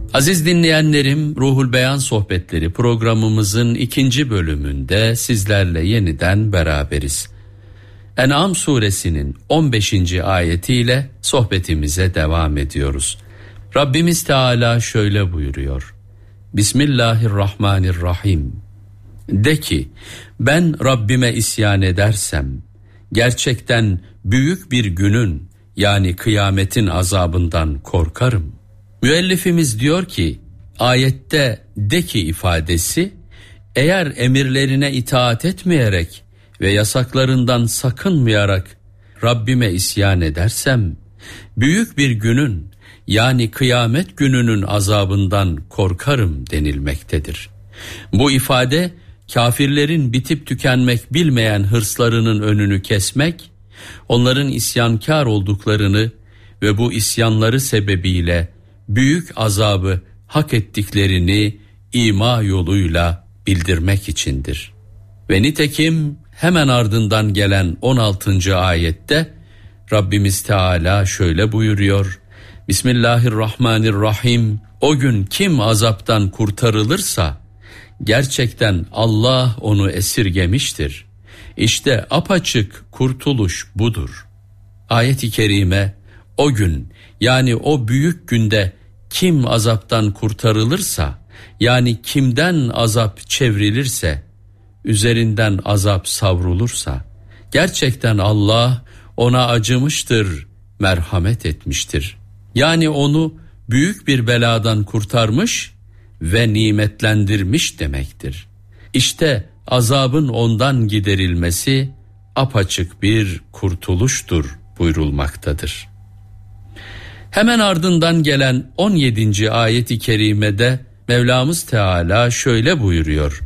Aziz dinleyenlerim, Ruhul Beyan Sohbetleri programımızın 2. bölümünde sizlerle yeniden beraberiz. En'am suresinin 15. ayetiyle sohbetimize devam ediyoruz. Rabbimiz Teala şöyle buyuruyor. Bismillahirrahmanirrahim. De ki, ben Rabbime isyan edersem, gerçekten büyük bir günün, yani kıyametin azabından korkarım. Müellifimiz diyor ki, ayette de ki ifadesi, eğer emirlerine itaat etmeyerek ve yasaklarından sakınmayarak Rabbime isyan edersem, büyük bir günün, yani kıyamet gününün azabından korkarım denilmektedir. Bu ifade, kafirlerin bitip tükenmek bilmeyen hırslarının önünü kesmek, onların isyankar olduklarını ve bu isyanları sebebiyle büyük azabı hak ettiklerini ima yoluyla bildirmek içindir. Ve nitekim hemen ardından gelen 16. ayette Rabbimiz Teala şöyle buyuruyor. Bismillahirrahmanirrahim. O gün kim azaptan kurtarılırsa gerçekten Allah onu esirgemiştir. İşte apaçık kurtuluş budur. Ayet-i kerime o gün, yani o büyük günde kim azaptan kurtarılırsa, yani kimden azap çevrilirse, üzerinden azap savrulursa, gerçekten Allah ona acımıştır, merhamet etmiştir. Yani onu büyük bir beladan kurtarmış ve nimetlendirmiş demektir. İşte azabın ondan giderilmesi apaçık bir kurtuluştur buyurulmaktadır. Hemen ardından gelen 17. ayet-i kerimede Mevlamız Teala şöyle buyuruyor.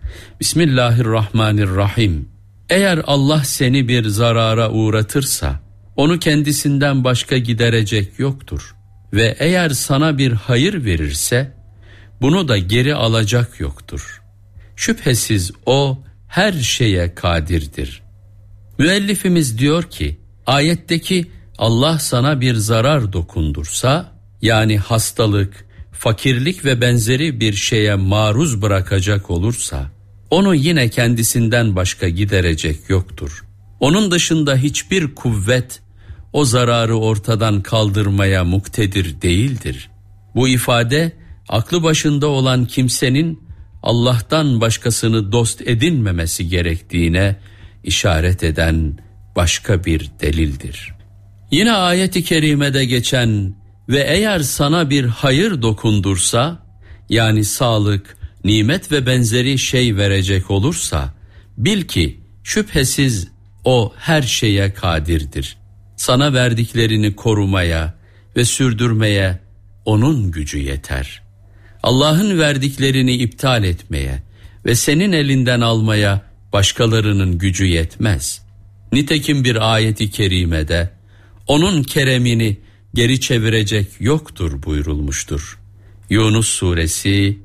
Bismillahirrahmanirrahim. Eğer Allah seni bir zarara uğratırsa, onu kendisinden başka giderecek yoktur. Ve eğer sana bir hayır verirse, bunu da geri alacak yoktur. Şüphesiz o her şeye kadirdir. Müellifimiz diyor ki, ayetteki Allah sana bir zarar dokundursa, yani hastalık, fakirlik ve benzeri bir şeye maruz bırakacak olursa, onu yine kendisinden başka giderecek yoktur. Onun dışında hiçbir kuvvet o zararı ortadan kaldırmaya muktedir değildir. Bu ifade, aklı başında olan kimsenin Allah'tan başkasını dost edinmemesi gerektiğine işaret eden başka bir delildir. Yine ayet-i kerimede geçen ve eğer sana bir hayır dokundursa, yani sağlık, nimet ve benzeri şey verecek olursa, bil ki şüphesiz o her şeye kadirdir. Sana verdiklerini korumaya ve sürdürmeye onun gücü yeter. Allah'ın verdiklerini iptal etmeye ve senin elinden almaya başkalarının gücü yetmez. Nitekim bir ayet-i kerimede onun keremini geri çevirecek yoktur buyurulmuştur. Yunus suresi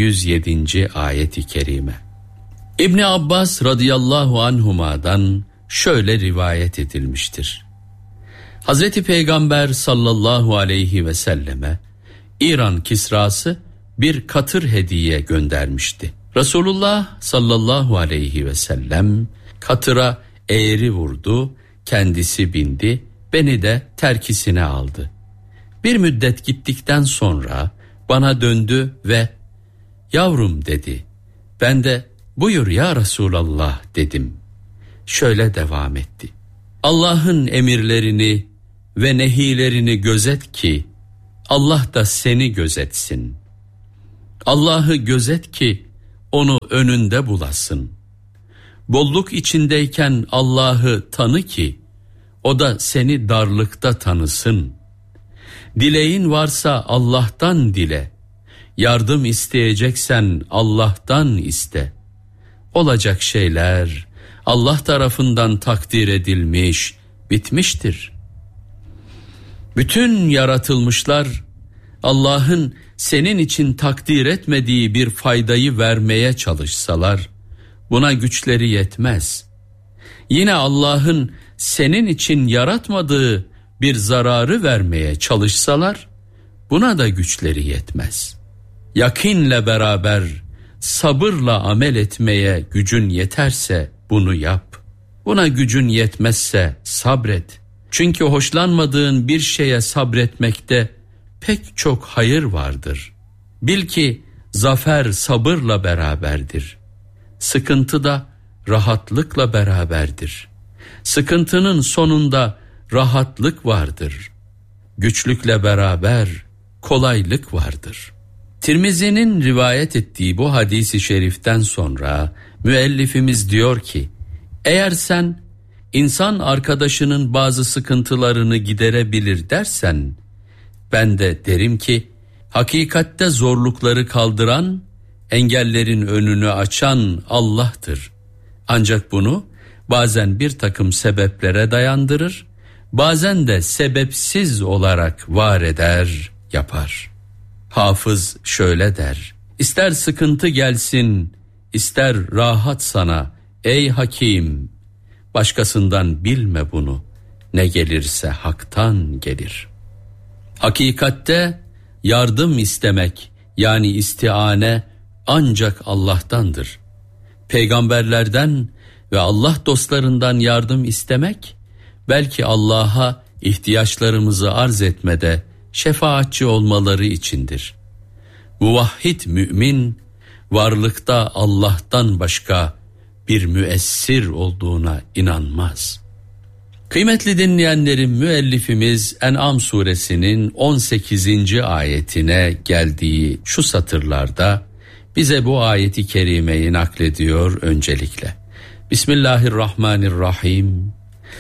107. ayet-i kerime. İbni Abbas radıyallahu anhuma'dan şöyle rivayet edilmiştir. Hazreti Peygamber sallallahu aleyhi ve selleme İran Kisrası bir katır hediye göndermişti. Resulullah sallallahu aleyhi ve sellem katıra eğri vurdu, kendisi bindi, beni de terkisine aldı. Bir müddet gittikten sonra bana döndü ve yavrum dedi. Ben de buyur ya Resulallah dedim. Şöyle devam etti. Allah'ın emirlerini ve nehilerini gözet ki Allah da seni gözetsin. Allah'ı gözet ki onu önünde bulasın. Bolluk içindeyken Allah'ı tanı ki o da seni darlıkta tanısın. Dileğin varsa Allah'tan dile. Yardım isteyeceksen Allah'tan iste. Olacak şeyler Allah tarafından takdir edilmiş, bitmiştir. Bütün yaratılmışlar Allah'ın senin için takdir etmediği bir faydayı vermeye çalışsalar, buna güçleri yetmez. Yine Allah'ın senin için yaratmadığı bir zararı vermeye çalışsalar, buna da güçleri yetmez. Yakinle beraber sabırla amel etmeye gücün yeterse bunu yap. Buna gücün yetmezse sabret. Çünkü hoşlanmadığın bir şeye sabretmekte pek çok hayır vardır. Bil ki zafer sabırla beraberdir. Sıkıntı da rahatlıkla beraberdir. Sıkıntının sonunda rahatlık vardır. Güçlükle beraber kolaylık vardır. Tirmizi'nin rivayet ettiği bu hadisi şeriften sonra müellifimiz diyor ki, eğer sen insan arkadaşının bazı sıkıntılarını giderebilir dersen, ben de derim ki hakikatte zorlukları kaldıran, engellerin önünü açan Allah'tır. Ancak bunu bazen bir takım sebeplere dayandırır, bazen de sebepsiz olarak var eder, yapar. Hafız şöyle der: İster sıkıntı gelsin, ister rahat sana ey hakim. Başkasından bilme bunu, ne gelirse haktan gelir. Hakikatte yardım istemek yani istiane ancak Allah'tandır. Peygamberlerden ve Allah dostlarından yardım istemek belki Allah'a ihtiyaçlarımızı arz etmede şefaatçi olmaları içindir. Muvahhid mümin varlıkta Allah'tan başka bir müessir olduğuna inanmaz. Kıymetli dinleyenlerim, müellifimiz En'am suresinin 18. ayetine geldiği şu satırlarda bize bu ayeti kerimeyi naklediyor öncelikle. Bismillahirrahmanirrahim.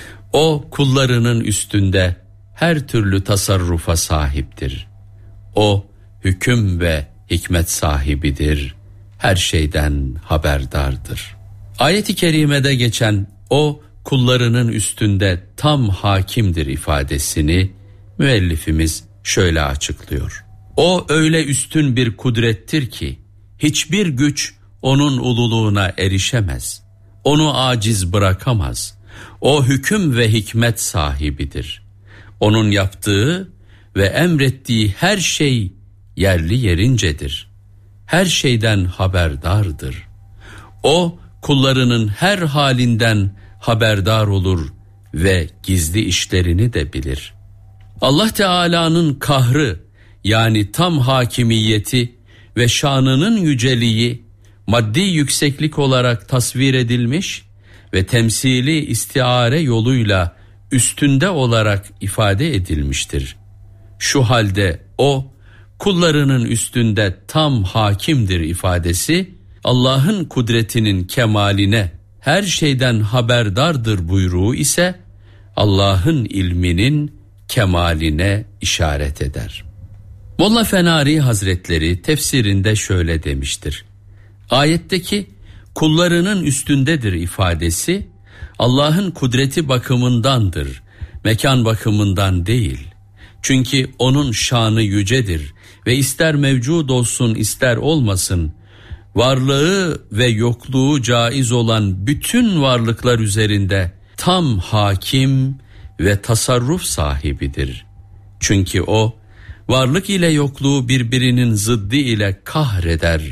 O kullarının üstünde her türlü tasarrufa sahiptir. O hüküm ve hikmet sahibidir. Her şeyden haberdardır. Ayet-i kerimede geçen o kullarının üstünde tam hakimdir ifadesini müellifimiz şöyle açıklıyor. O öyle üstün bir kudrettir ki hiçbir güç onun ululuğuna erişemez. Onu aciz bırakamaz. O hüküm ve hikmet sahibidir. Onun yaptığı ve emrettiği her şey yerli yerincedir. Her şeyden haberdardır. O kullarının her halinden haberdar olur ve gizli işlerini de bilir. Allah Teala'nın kahrı yani tam hakimiyeti ve şanının yüceliği maddi yükseklik olarak tasvir edilmiş ve temsili istiare yoluyla üstünde olarak ifade edilmiştir. Şu halde o kullarının üstünde tam hakimdir ifadesi Allah'ın kudretinin kemaline, her şeyden haberdardır buyruğu ise Allah'ın ilminin kemaline işaret eder. Molla Fenari Hazretleri tefsirinde şöyle demiştir: ayetteki kullarının üstündedir ifadesi Allah'ın kudreti bakımındandır, mekan bakımından değil. Çünkü onun şanı yücedir ve ister mevcud olsun ister olmasın, varlığı ve yokluğu caiz olan bütün varlıklar üzerinde tam hakim ve tasarruf sahibidir. Çünkü o, varlık ile yokluğu birbirinin zıddı ile kahreder,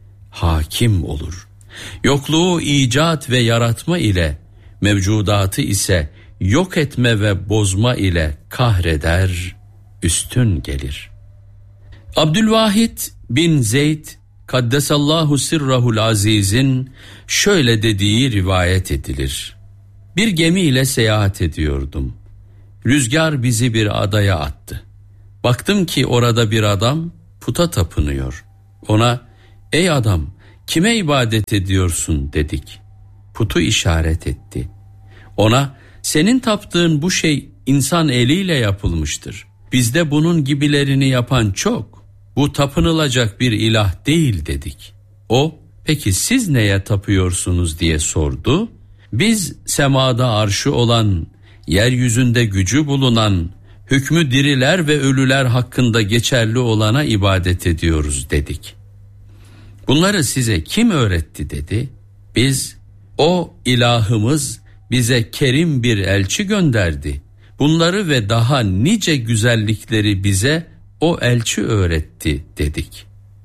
hakim olur. Yokluğu icat ve yaratma ile, mevcudatı ise yok etme ve bozma ile kahreder, üstün gelir. Abdülvahid bin Zeyd Kaddesallahu sirrahul azizin şöyle dediği rivayet edilir: bir gemiyle seyahat ediyordum. Rüzgar bizi bir adaya attı. Baktım ki orada bir adam puta tapınıyor. Ona, ey adam, kime ibadet ediyorsun dedik. Putu işaret etti. Ona, senin taptığın bu şey insan eliyle yapılmıştır. Bizde bunun gibilerini yapan çok. Bu tapınılacak bir ilah değil dedik. O, peki siz neye tapıyorsunuz diye sordu. Biz semada arşı olan, yeryüzünde gücü bulunan, hükmü diriler ve ölüler hakkında geçerli olana ibadet ediyoruz dedik. Bunları size kim öğretti dedi. Biz, o ilahımız bize kerim bir elçi gönderdi. Bunları ve daha nice güzellikleri bize o elçi öğretti dedik.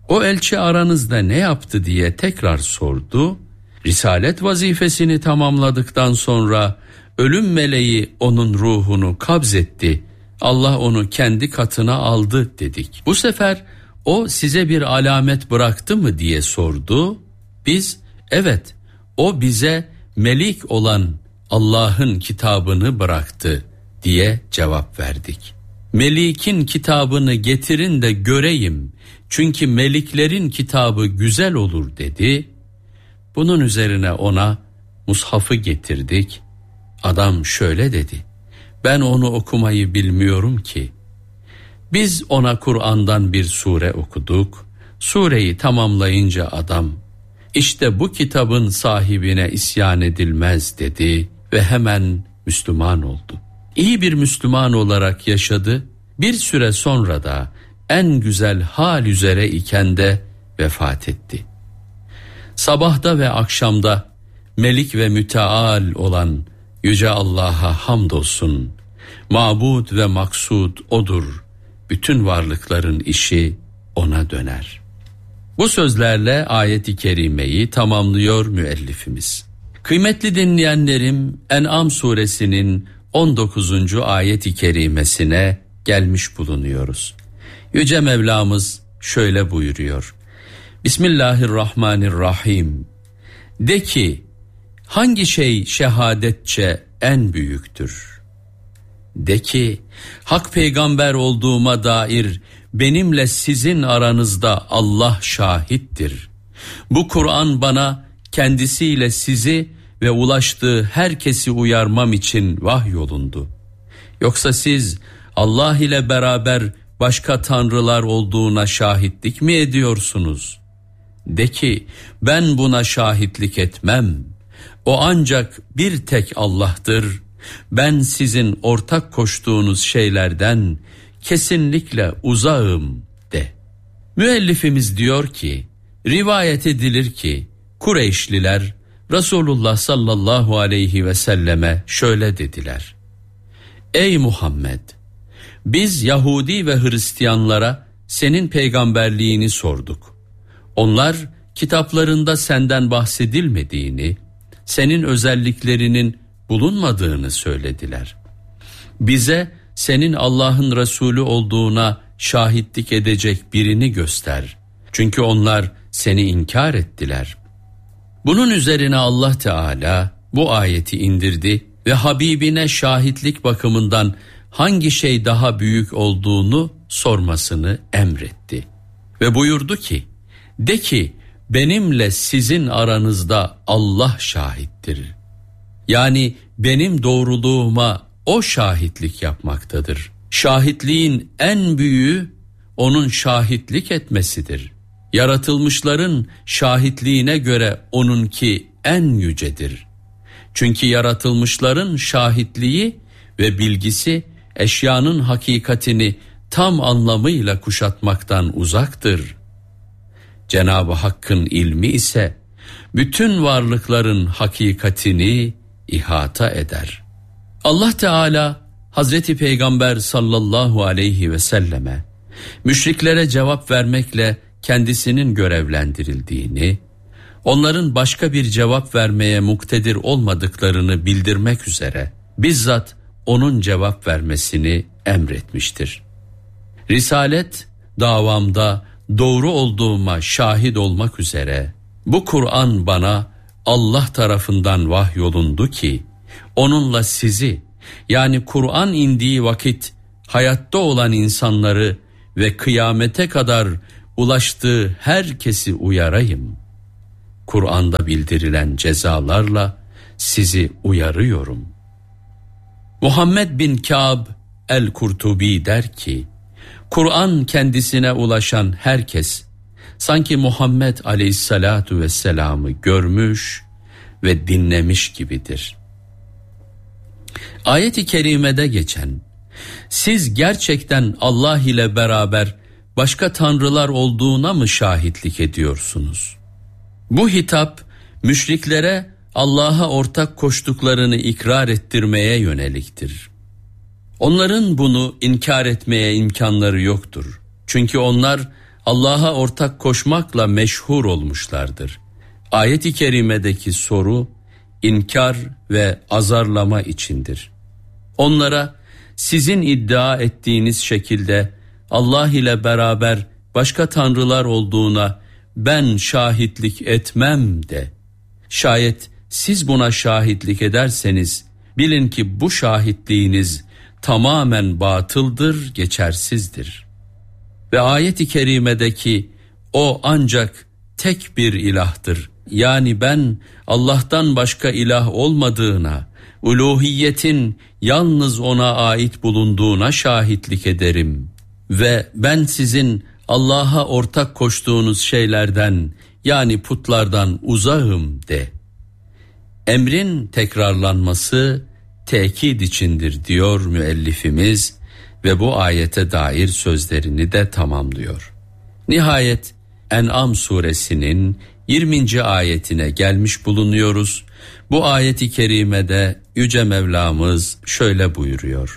O elçi aranızda ne yaptı diye tekrar sordu. Risalet vazifesini tamamladıktan sonra ölüm meleği onun ruhunu kabzetti. Allah onu kendi katına aldı dedik. Bu sefer o size bir alamet bıraktı mı diye sordu. Biz evet, o bize melik olan Allah'ın kitabını bıraktı diye cevap verdik. Melik'in kitabını getirin de göreyim, çünkü meliklerin kitabı güzel olur dedi. Bunun üzerine ona mushafı getirdik. Adam şöyle dedi: ben onu okumayı bilmiyorum ki. Biz ona Kur'an'dan bir sure okuduk. Sureyi tamamlayınca adam, işte bu kitabın sahibine isyan edilmez dedi ve hemen Müslüman oldu. İyi bir Müslüman olarak yaşadı. Bir süre sonra da en güzel hal üzere iken de vefat etti. Sabahda ve akşamda Melik ve müteal olan Yüce Allah'a hamdolsun. Mabud ve maksud O'dur. Bütün varlıkların işi O'na döner. Bu sözlerle ayet-i kerimeyi tamamlıyor müellifimiz. Kıymetli dinleyenlerim, En'am suresinin 19. ayet-i kerimesine gelmiş bulunuyoruz. Yüce Mevlamız şöyle buyuruyor: Bismillahirrahmanirrahim. De ki, hangi şey şehadetçe en büyüktür? De ki, hak peygamber olduğuma dair benimle sizin aranızda Allah şahittir. Bu Kur'an bana kendisiyle sizi ve ulaştığı herkesi uyarmam için vahyolundu. Yoksa siz Allah ile beraber başka tanrılar olduğuna şahitlik mi ediyorsunuz? De ki, ben buna şahitlik etmem. O ancak bir tek Allah'tır. Ben sizin ortak koştuğunuz şeylerden kesinlikle uzağım de. Müellifimiz diyor ki, rivayet edilir ki Kureyşliler Resulullah sallallahu aleyhi ve selleme şöyle dediler: Ey Muhammed! Biz Yahudi ve Hristiyanlara senin peygamberliğini sorduk. Onlar kitaplarında senden bahsedilmediğini, senin özelliklerinin bulunmadığını söylediler. Bize senin Allah'ın Resulü olduğuna şahitlik edecek birini göster. Çünkü onlar seni inkar ettiler. Bunun üzerine Allah Teala bu ayeti indirdi ve Habibine şahitlik bakımından hangi şey daha büyük olduğunu sormasını emretti. Ve buyurdu ki, de ki, benimle sizin aranızda Allah şahittir. Yani benim doğruluğuma O şahitlik yapmaktadır. Şahitliğin en büyüğü O'nun şahitlik etmesidir. Yaratılmışların şahitliğine göre O'nunki en yücedir. Çünkü yaratılmışların şahitliği ve bilgisi eşyanın hakikatini tam anlamıyla kuşatmaktan uzaktır. Cenab-ı Hakk'ın ilmi ise bütün varlıkların hakikatini ihata eder. Allah Teala Hazreti Peygamber sallallahu aleyhi ve selleme müşriklere cevap vermekle kendisinin görevlendirildiğini, onların başka bir cevap vermeye muktedir olmadıklarını bildirmek üzere bizzat onun cevap vermesini emretmiştir. Risalet davamda doğru olduğuma şahit olmak üzere bu Kur'an bana Allah tarafından vahyolundu ki onunla sizi, yani Kur'an indiği vakit hayatta olan insanları ve kıyamete kadar ulaştığı herkesi uyarayım. Kur'an'da bildirilen cezalarla sizi uyarıyorum. Muhammed bin Kâb el-Kurtubi der ki, Kur'an kendisine ulaşan herkes sanki Muhammed aleyhissalatu vesselam'ı görmüş ve dinlemiş gibidir. Ayet-i kerimede geçen, siz gerçekten Allah ile beraber başka tanrılar olduğuna mı şahitlik ediyorsunuz? Bu hitap müşriklere Allah'a ortak koştuklarını ikrar ettirmeye yöneliktir. Onların bunu inkar etmeye imkanları yoktur. Çünkü onlar Allah'a ortak koşmakla meşhur olmuşlardır. Ayet-i kerimedeki soru, inkar ve azarlama içindir. Onlara sizin iddia ettiğiniz şekilde Allah ile beraber başka tanrılar olduğuna ben şahitlik etmem de. Şayet siz buna şahitlik ederseniz bilin ki bu şahitliğiniz tamamen batıldır, geçersizdir. Ve ayet-i kerimedeki o ancak tek bir ilahtır. Yani ben Allah'tan başka ilah olmadığına, uluhiyetin yalnız ona ait bulunduğuna şahitlik ederim. Ve ben sizin Allah'a ortak koştuğunuz şeylerden, yani putlardan uzağım de. Emrin tekrarlanması tekid içindir diyor müellifimiz ve bu ayete dair sözlerini de tamamlıyor. Nihayet En'am suresinin 20. ayetine gelmiş bulunuyoruz. Bu ayeti kerimede Yüce Mevlamız şöyle buyuruyor.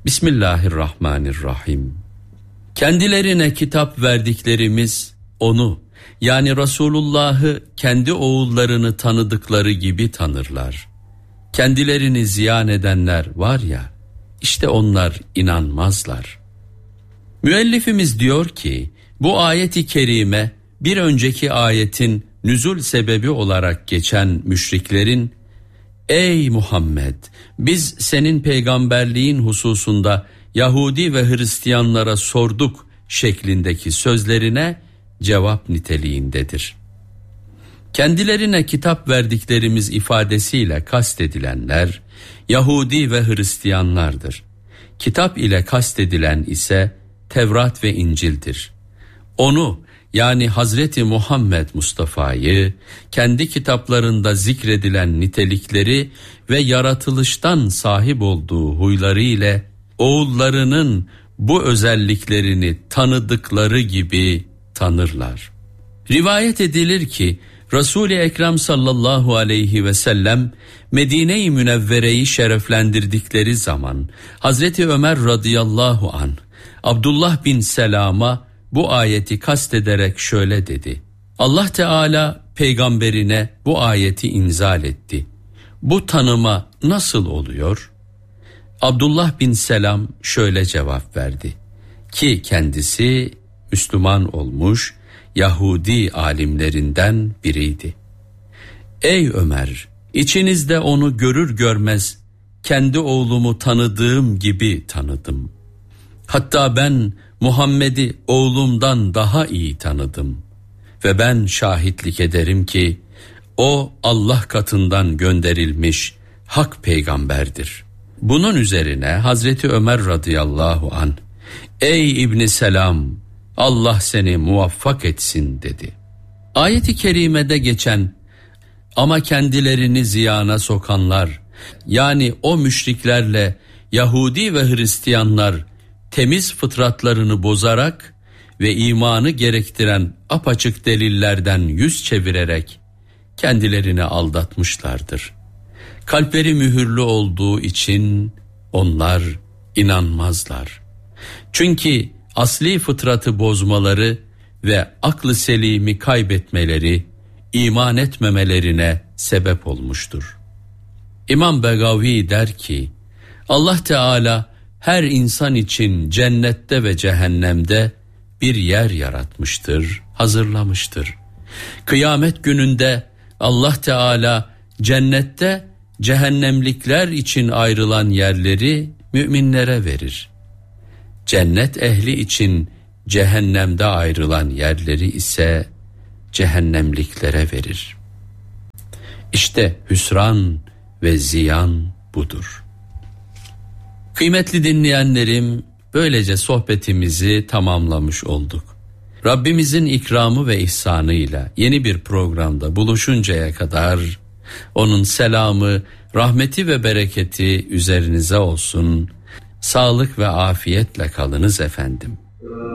Bismillahirrahmanirrahim. Kendilerine kitap verdiklerimiz onu, yani Resulullah'ı kendi oğullarını tanıdıkları gibi tanırlar. Kendilerini ziyan edenler var ya, işte onlar inanmazlar. Müellifimiz diyor ki, bu ayeti kerime bir önceki ayetin nüzul sebebi olarak geçen müşriklerin, ey Muhammed, biz senin peygamberliğin hususunda Yahudi ve Hristiyanlara sorduk şeklindeki sözlerine cevap niteliğindedir. Kendilerine kitap verdiklerimiz ifadesiyle kastedilenler Yahudi ve Hristiyanlardır. Kitap ile kastedilen ise Tevrat ve İncil'dir. Onu, yani Hazreti Muhammed Mustafa'yı kendi kitaplarında zikredilen nitelikleri ve yaratılıştan sahip olduğu huyları ile oğullarının bu özelliklerini tanıdıkları gibi tanırlar. Rivayet edilir ki Resul-i Ekrem sallallahu aleyhi ve sellem Medine-i Münevvere'yi şereflendirdikleri zaman Hazreti Ömer radıyallahu anh Abdullah bin Selam'a bu ayeti kastederek şöyle dedi. Allah Teala peygamberine bu ayeti inzal etti. Bu tanıma nasıl oluyor? Abdullah bin Selam şöyle cevap verdi. Ki kendisi Müslüman olmuş Yahudi alimlerinden biriydi. Ey Ömer, içinizde onu görür görmez kendi oğlumu tanıdığım gibi tanıdım. Hatta ben Muhammed'i oğlumdan daha iyi tanıdım. Ve ben şahitlik ederim ki o Allah katından gönderilmiş hak peygamberdir. Bunun üzerine Hazreti Ömer radıyallahu anh, ey İbn-i Selam, Allah seni muvaffak etsin dedi. Ayet-i kerimede geçen ama kendilerini ziyana sokanlar, yani o müşriklerle Yahudi ve Hristiyanlar temiz fıtratlarını bozarak ve imanı gerektiren apaçık delillerden yüz çevirerek kendilerini aldatmışlardır. Kalpleri mühürlü olduğu için onlar inanmazlar. Çünkü asli fıtratı bozmaları ve aklı selimi kaybetmeleri iman etmemelerine sebep olmuştur. İmam Begavi der ki, Allah Teala her insan için cennette ve cehennemde bir yer yaratmıştır, hazırlamıştır. Kıyamet gününde Allah Teala cennette cehennemlikler için ayrılan yerleri müminlere verir. Cennet ehli için cehennemde ayrılan yerleri ise cehennemliklere verir. İşte hüsran ve ziyan budur. Kıymetli dinleyenlerim, böylece sohbetimizi tamamlamış olduk. Rabbimizin ikramı ve ihsanıyla yeni bir programda buluşuncaya kadar onun selamı, rahmeti ve bereketi üzerinize olsun. Sağlık ve afiyetle kalınız efendim.